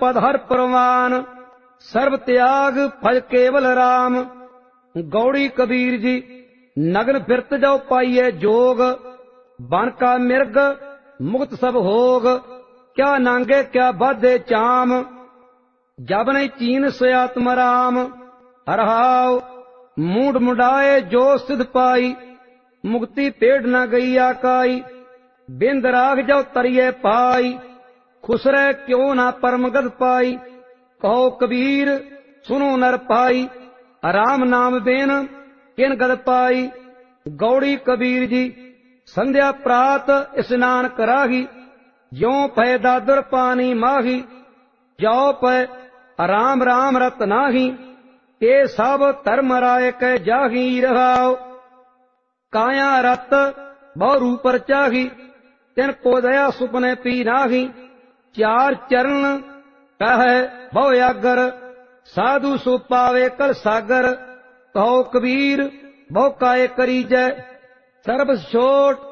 पद हर परवान, सर्व त्याग फल केवल राम। गौड़ी कबीर जी नगन फिरत जाओ पाइये जोग, बन का मिर्ग मुक्त सब होग। क्या नांगे क्या बाधे चाम, जब नहीं चीन से आत्म राम। हरहाव मूड मुडाए जो सिद्ध पाई, मुक्ति पेड़ न गई आकाई। बिंद राग जाओ तरिये पाई, खुश रह क्यों ना परम गद पाई। कहो कबीर सुनो नर पाई, राम नाम बेन किन गद पाई। गौड़ी कबीर जी संध्या प्रात स्नान कराही, ज्यों पै दादर पानी माही। जो पै राम राम रत नाही, ते सब धर्म राय कै जाही। रहाओ काया रत बहु रूपर चाही, तिन को दया सुपने पी नाही। चार चरण कह बहु आगर, साधु सो पावे कर सागर। कहो कबीर बहु काय करी जय, सर्ब छोट